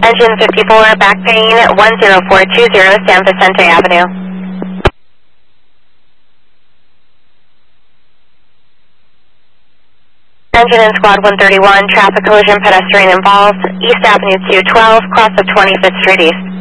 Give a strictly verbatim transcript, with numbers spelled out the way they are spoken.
Engine fifty-four, back pain, one zero four two zero, San Vicente Avenue. Engine in squad one thirty-one, traffic collision, pedestrian involved, East Avenue two twelve, cross of twenty-fifth Street East.